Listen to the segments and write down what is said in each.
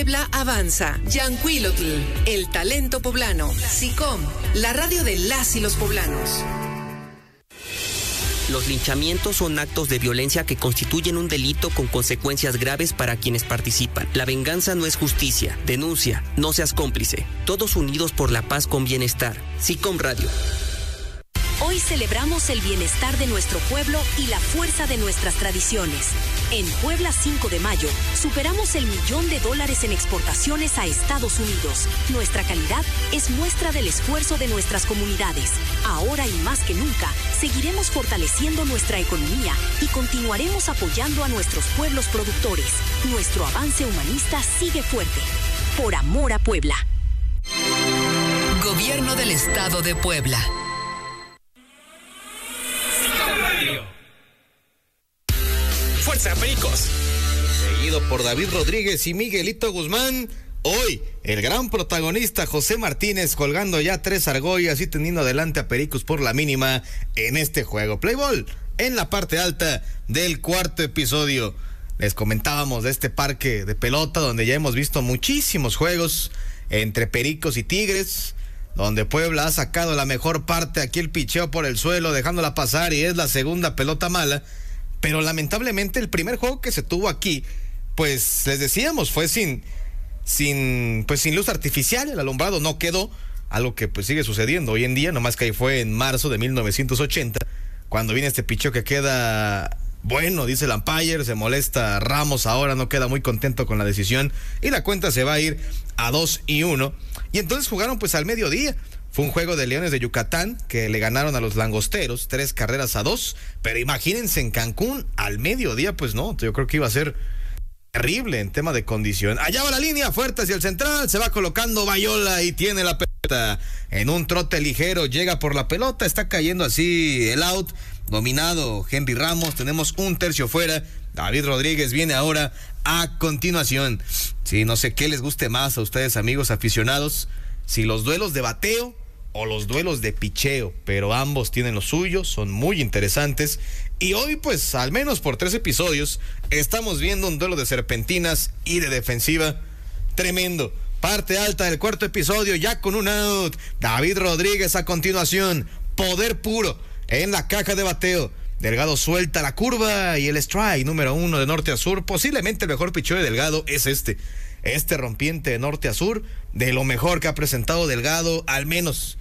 Puebla avanza. Yancuilotl, el talento poblano. SICOM, la radio de las y los poblanos. Los linchamientos son actos de violencia que constituyen un delito con consecuencias graves para quienes participan. La venganza no es justicia. Denuncia, no seas cómplice. Todos unidos por la paz con bienestar. SICOM Radio. Hoy celebramos el bienestar de nuestro pueblo y la fuerza de nuestras tradiciones. En Puebla 5 de mayo, superamos el $1.000.000 en exportaciones a Estados Unidos. Nuestra calidad es muestra del esfuerzo de nuestras comunidades. Ahora y más que nunca, seguiremos fortaleciendo nuestra economía y continuaremos apoyando a nuestros pueblos productores. Nuestro avance humanista sigue fuerte. Por amor a Puebla. Gobierno del Estado de Puebla. Fuerza, Pericos. Seguido por David Rodríguez y Miguelito Guzmán. Hoy, el gran protagonista José Martínez colgando ya 3 argollas y teniendo adelante a Pericos por la mínima en este juego. Play ball en la parte alta del cuarto episodio. Les comentábamos de este parque de pelota donde ya hemos visto muchísimos juegos entre Pericos y Tigres, donde Puebla ha sacado la mejor parte, aquí el picheo por el suelo, dejándola pasar y es la segunda pelota mala. Pero lamentablemente el primer juego que se tuvo aquí, pues les decíamos, fue sin luz artificial, el alumbrado no quedó, algo que pues sigue sucediendo hoy en día, nomás que ahí fue en marzo de 1980, cuando viene este picheo que queda bueno, dice el umpire, se molesta Ramos ahora, no queda muy contento con la decisión, y la cuenta se va a ir a 2-1, y entonces jugaron pues al mediodía. Fue un juego de Leones de Yucatán que le ganaron a los Langosteros 3-2, pero imagínense en Cancún al mediodía, pues no, yo creo que iba a ser terrible en tema de condición. Allá va la línea, fuerte hacia el central, se va colocando Bayola y tiene la pelota en un trote ligero, llega por la pelota, está cayendo así el out, dominado Henry Ramos, tenemos un tercio fuera, David Rodríguez viene ahora a continuación. Sí, no sé qué les guste más a ustedes, amigos aficionados, si los duelos de bateo o los duelos de picheo, pero ambos tienen lo suyo, son muy interesantes, y hoy pues al menos por 3 episodios estamos viendo un duelo de serpentinas y de defensiva tremendo. Parte alta del cuarto episodio ya con un out, David Rodríguez a continuación, poder puro en la caja de bateo, Delgado suelta la curva y el strike número 1 de norte a sur, posiblemente el mejor picheo de Delgado es este rompiente de norte a sur, de lo mejor que ha presentado Delgado, al menos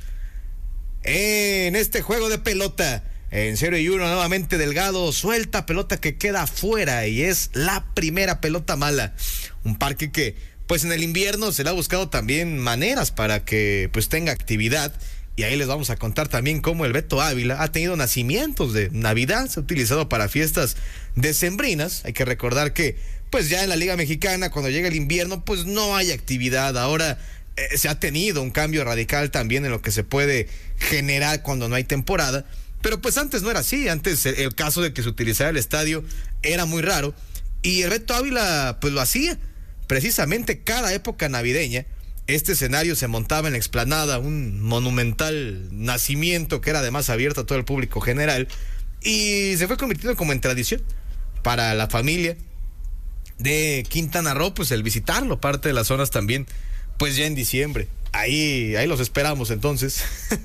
en este juego de pelota. En 0-1 nuevamente Delgado suelta pelota que queda afuera y es la primera pelota mala. Un parque que pues en el invierno se le ha buscado también maneras para que pues tenga actividad, y ahí les vamos a contar también cómo el Beto Ávila ha tenido nacimientos de Navidad, se ha utilizado para fiestas decembrinas. Hay que recordar que pues ya en la Liga Mexicana, cuando llega el invierno, pues no hay actividad. Ahora se ha tenido un cambio radical también en lo que se puede generar cuando no hay temporada. Pero pues antes no era así. Antes el caso de que se utilizara el estadio era muy raro. Y el Beto Ávila pues lo hacía. Precisamente cada época navideña, este escenario se montaba en la explanada, un monumental nacimiento que era además abierto a todo el público general. Y se fue convirtiendo como en tradición para la familia de Quintana Roo, pues el visitarlo, parte de las zonas también, pues ya en diciembre. Ahí los esperamos entonces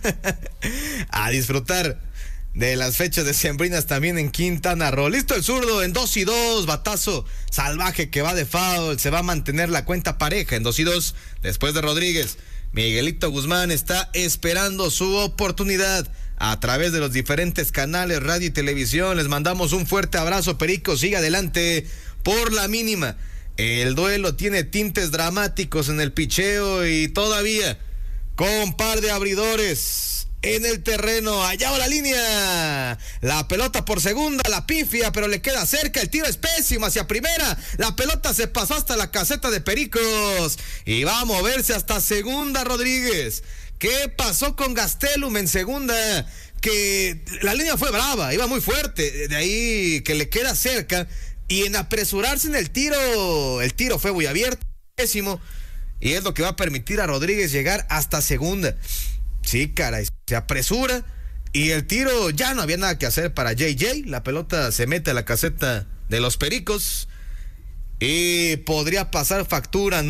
a disfrutar de las fechas decembrinas también en Quintana Roo. Listo el zurdo en 2-2, batazo salvaje que va de foul, se va a mantener la cuenta pareja en 2-2 después de Rodríguez. Miguelito Guzmán está esperando su oportunidad a través de los diferentes canales, radio y televisión. Les mandamos un fuerte abrazo, Perico, sigue adelante por la mínima. El duelo tiene tintes dramáticos en el picheo y todavía con par de abridores en el terreno. Allá va la línea, la pelota por segunda, la pifia, pero le queda cerca, el tiro es pésimo hacia primera, la pelota se pasó hasta la caseta de Pericos y va a moverse hasta segunda Rodríguez. ¿Qué pasó con Gastelum en segunda? Que la línea fue brava, iba muy fuerte, de ahí que le queda cerca. Y en apresurarse en el tiro fue muy abierto, pésimo, y es lo que va a permitir a Rodríguez llegar hasta segunda. Sí, caray, se apresura y el tiro ya no había nada que hacer para JJ. La pelota se mete a la caseta de los Pericos y podría pasar factura, ¿no?